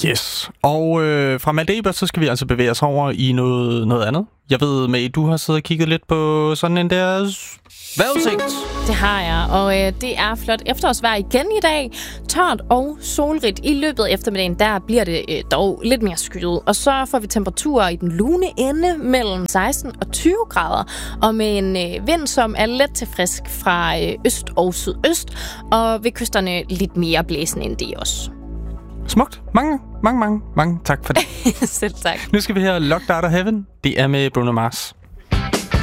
Yes. Og fra Maldiver, så skal vi altså bevæge os over i noget andet. Jeg ved, May, du har siddet og kigget lidt på sådan en der vejrudsigt. Det har jeg, og det er flot efterårsvejr igen i dag. Tørt og solrigt. I løbet af eftermiddagen, der bliver det dog lidt mere skyet. Og så får vi temperaturer i den lune ende mellem 16 og 20 grader. Og med en vind, som er let til frisk fra øst og sydøst. Og ved kysterne lidt mere blæsende end det også. Smukt. Mange tak for det. Selv tak. Nu skal vi høre Locked Out of Heaven. Det er med Bruno Mars.